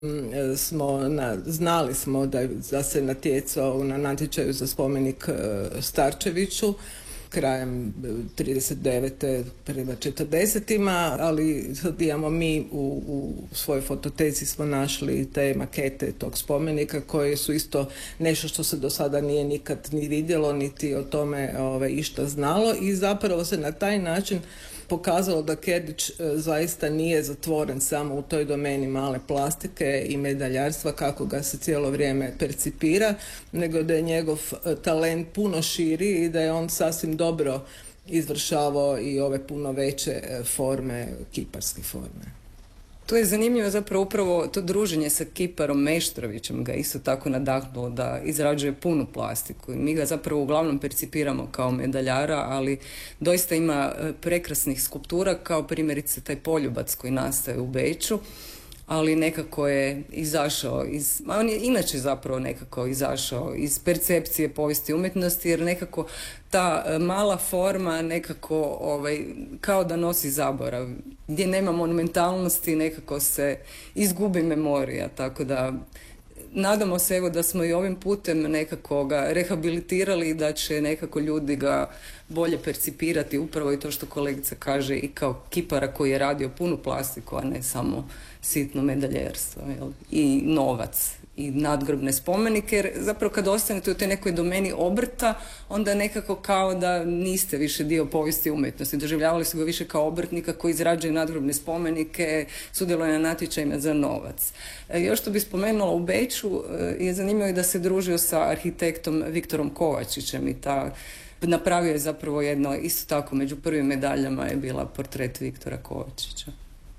znali smo da se natjecao na natječaju za spomenik Starčeviću krajem 39. prema 40. ali sad imamo mi u svojoj fototeci smo našli te makete tog spomenika koje su isto nešto što se do sada nije nikad ni vidjelo niti o tome išta znalo i zapravo se na taj način pokazalo da Kerdić zaista nije zatvoren samo u toj domeni male plastike i medaljarstva kako ga se cijelo vrijeme percipira, nego da je njegov talent puno širi i da je on sasvim dobro izvršavao i ove puno veće forme, kiparske forme. To je zanimljivo zapravo upravo to druženje sa kiparom Meštrovićem ga isto tako nadahnulo da izrađuje punu plastiku i mi ga zapravo uglavnom percipiramo kao medaljara, ali doista ima prekrasnih skulptura kao primjerice taj poljubac koji nastaje u Beču, ali nekako je izašao on je inače zapravo nekako izašao iz percepcije povijesti umjetnosti jer nekako ta mala forma nekako kao da nosi zaborav. Gdje nema monumentalnosti nekako se izgubi memorija, tako da nadamo se evo da smo i ovim putem nekako ga rehabilitirali i da će nekako ljudi ga bolje percipirati upravo i to što kolegica kaže i kao kipara koji je radio punu plastiku, a ne samo sitno medaljerstvo i novac i nadgrobne spomenike, jer zapravo kad ostanete u toj nekoj domeni obrta, onda nekako kao da niste više dio povijesti umjetnosti. Doživljavali su ga više kao obrtnika koji izrađuje nadgrobne spomenike, sudjeluje na natječajima za novac. Još što bi spomenula u Beču je zanimljivo i da se družio sa arhitektom Viktorom Kovačićem i napravio je zapravo jedno, isto tako među prvim medaljama je bila portret Viktora Kovačića.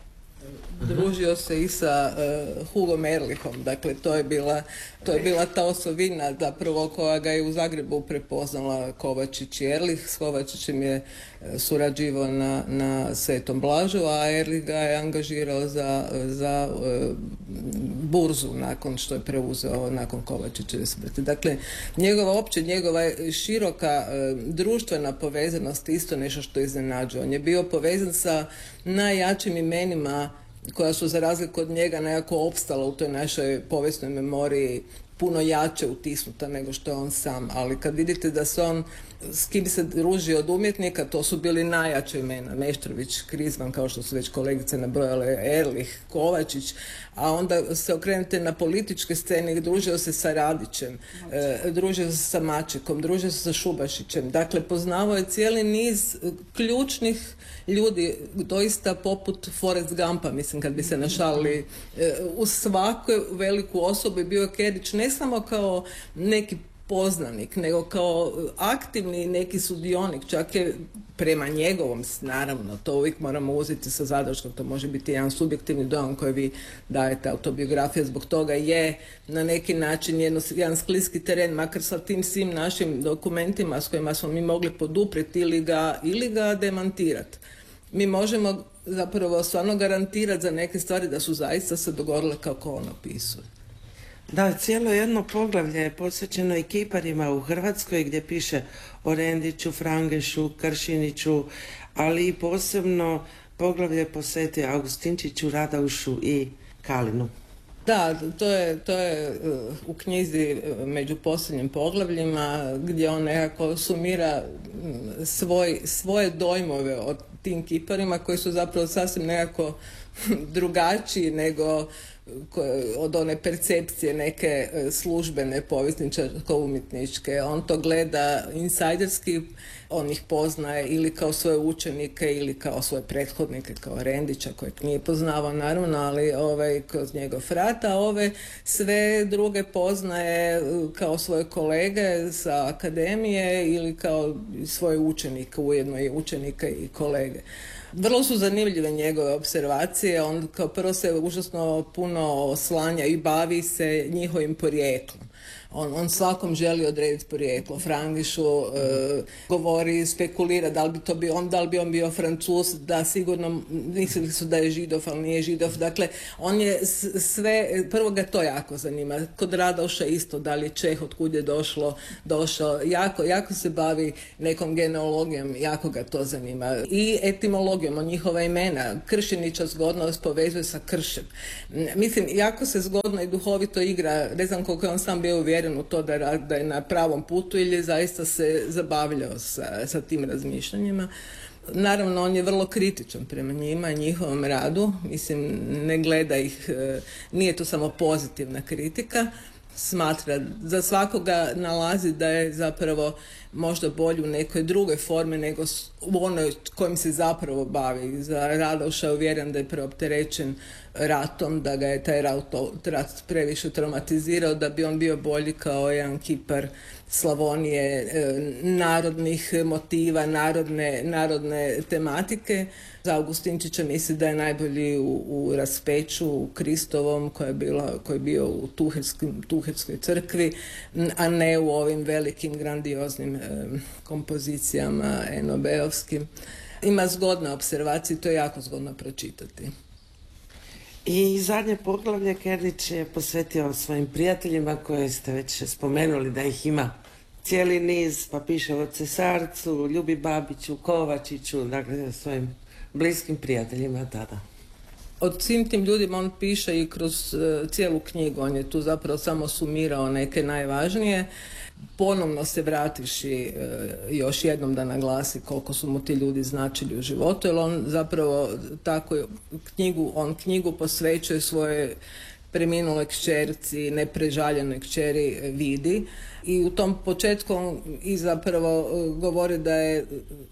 Družio se i sa Hugom Ehrlichom, dakle to je bila ta osobina zapravo koja ga je u Zagrebu prepoznala Kovačić i Ehrlich. S Kovačićem je surađivao na Svetom Blažu, a Ehrlich ga je angažirao za burzu nakon što je preuzeo nakon Kovačićeve smrti. Dakle, njegova široka društvena povezanost isto nešto što iznenađuje. On je bio povezan sa najjačim imenima koja su za razliku od njega nekako opstala u toj našoj povijesnoj memoriji puno jače utisnuta nego što je on sam, ali kad vidite da se on s kim se druži od umjetnika, to su bili najjače imena, Meštrović, Krizman, kao što su već kolegice nabrojale, Ehrlich, Kovačić, a onda se okrenete na političke scene, družio se sa Radićem, družio se sa Mačekom, družio se sa Šubašićem, dakle poznavao je cijeli niz ključnih ljudi, doista poput Forrest Gumpa, mislim kad bi se našalili, u svakoj veliku osobu je bio Kerdić ne samo kao neki poznanik, nego kao aktivni neki sudionik, čak je prema njegovom, naravno, to uvijek moramo uzeti sa zadrškom, to može biti jedan subjektivni dojam koji vi dajete, autobiografija zbog toga je na neki način jedan skliski teren, makar sa tim svim našim dokumentima s kojima smo mi mogli poduprijeti ili ga demantirati. Mi možemo zapravo stvarno garantirati za neke stvari da su zaista se dogodile kako on opisuje. Da, cijelo jedno poglavlje je posvećeno i kiparima u Hrvatskoj gdje piše o Rendiću, Frangešu, Kršiniću, ali i posebno poglavlje posvetio Augustinčiću, Radaušu i Kalinu. Da, to je u knjizi među posljednjim poglavljima gdje on nekako sumira svoje dojmove o tim kiparima koji su zapravo sasvim nekako drugačiji nego od one percepcije neke službene povjesničarsko-umjetničke. On to gleda insajderski, on ih poznaje ili kao svoje učenike ili kao svoje prethodnike, kao Rendića kojeg nije poznavao naravno, ali kroz njegov rad, a ove sve druge poznaje kao svoje kolege sa akademije ili kao svoje učenike, ujedno i učenike i kolege. Vrlo su zanimljive njegove observacije, on kao prvo se užasno puno oslanja i bavi se njihovim porijeklom. On svakom želi odrediti porijeklo. Frangišu govori, spekulira da li bi on bio Francuz, da sigurno mislili su da je Židov, ali nije Židov. Dakle, on je sve, prvo ga to jako zanima. Kod Radauša isto, da li je Čeh, otkud je došao. Jako se bavi nekom genealogijom, jako ga to zanima. I etimologijom, o njihova imena. Kršinića zgodno povezuje sa kršem. Mislim, jako se zgodno i duhovito igra, ne znam koliko je on sam bio uvjeren u to da je na pravom putu ili je zaista se zabavljao sa tim razmišljanjima. Naravno, on je vrlo kritičan prema njima i njihovom radu. Mislim, ne gleda ih, nije to samo pozitivna kritika. Smatra, za svakoga nalazi da je zapravo možda bolji u nekoj drugoj formi nego u onoj kojim se zapravo bavi. Za Radauša je uvjeren da je preopterećen ratom, da ga je taj rat previše traumatizirao, da bi on bio bolji kao jedan kipar Slavonije, narodnih motiva, narodne tematike. Za Augustinčića misli da je najbolji u raspeću, u Kristovom, koji je bio u Tuhetskoj crkvi, a ne u ovim velikim, grandioznim kompozicijama enobeovskim. Ima zgodne observacije, to je jako zgodno pročitati. I zadnje poglavlje Kerdić je posvetio svojim prijateljima koje ste već spomenuli da ih ima cijeli niz, pa piše o Cesarcu, Ljubi Babiću, Kovačiću, dakle svojim bliskim prijateljima tada. Od svim tim ljudima on piše i kroz cijelu knjigu, on je tu zapravo samo sumirao neke najvažnije. Ponovno se vrativši još jednom da naglasi koliko su mu ti ljudi značili u životu, jer on zapravo tako knjigu posvećuje svoje preminuloj kćerci, neprežaljenoj kćeri Vidi, i u tom početku on i zapravo govori da je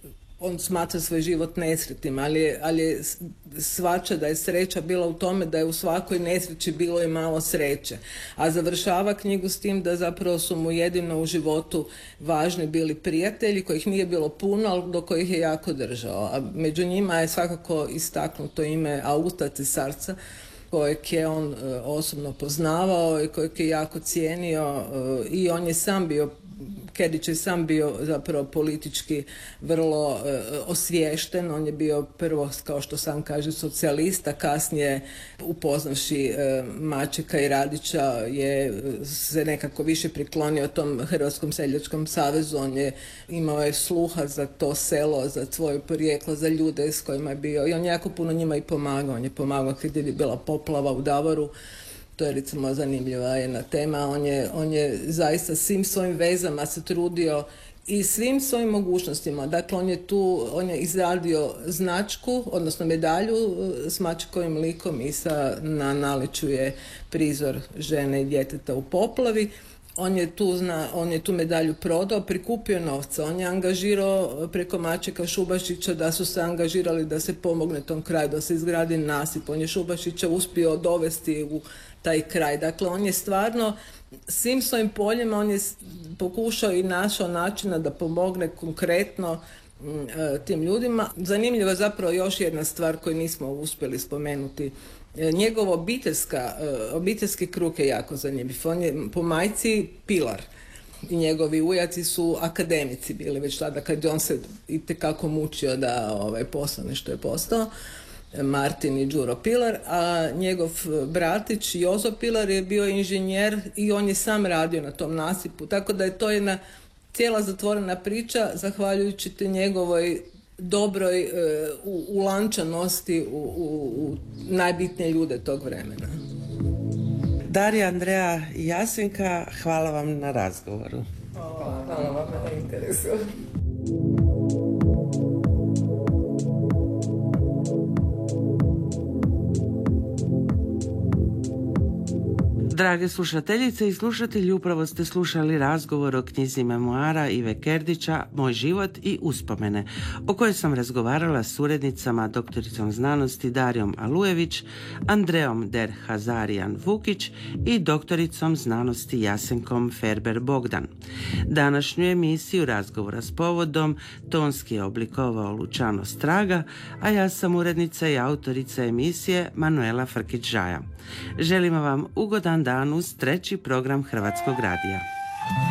on smatra svoj život nesretnim, ali je shvaća da je sreća bila u tome da je u svakoj nesreći bilo i malo sreće. A završava knjigu s tim da zapravo su mu jedino u životu važni bili prijatelji, kojih nije bilo puno, ali do kojih je jako držao. A među njima je svakako istaknuto ime Augusta Cesarca, kojeg je on osobno poznavao i kojeg je jako cijenio, i on je sam bio, Kerdić je sam bio zapravo politički vrlo osviješten. On je bio prvo, kao što sam kaže, socijalista, kasnije upoznavši Mačeka i Radića je se nekako više priklonio tom Hrvatskom seljačkom savezu. On je imao sluha za to selo, za svoje porijeklo, za ljude s kojima je bio, i on jako puno njima i pomagao. On je pomagao kad je bila poplava u Davoru. To je recimo zanimljiva jedna tema. On je zaista svim svojim vezama se trudio i svim svojim mogućnostima. Dakle, on je izradio značku, odnosno medalju s Mačekovim likom i na naličju je prizor žene i djeteta u poplavi. On je tu medalju prodao, prikupio novca. On je angažirao preko Mačeka Šubašića da su se angažirali da se pomogne tom kraju, da se izgradi nasip. On je Šubašića uspio dovesti u taj kraj. Dakle, on je stvarno svim svojim poljima, on je pokušao i našao načina da pomogne konkretno tim ljudima. Zanimljiva je zapravo još jedna stvar koju nismo uspjeli spomenuti. Njegov obiteljski krug je jako zanimljiv. On je po majci pilar i njegovi ujaci su akademici bili već tada kad on se itekako mučio da postane što je postao. Martin i Đuro Pilar, a njegov bratić Jozo Pilar je bio inženjer i on je sam radio na tom nasipu, tako da je to jedna cijela zatvorena priča zahvaljujući te njegovoj dobroj ulančanosti u najbitnije ljude tog vremena. Darija, Andreja i Jasenka, hvala vam na razgovoru. Hvala vam na interesu. Drage slušateljice i slušatelji, upravo ste slušali razgovor o knjizi memoara Ive Kerdića Moj život i uspomene, o kojoj sam razgovarala s urednicama doktoricom znanosti Darijom Alujević, Andreom Der Hazarijan Vukić i doktoricom znanosti Jasenkom Ferber Bogdan. Današnju emisiju razgovora s povodom tonski je oblikovao Lučano Straga, a ja sam urednica i autorica emisije Manuela Frkić-Žaja. Želimo vam ugodan dan dan uz treći program Hrvatskog radija.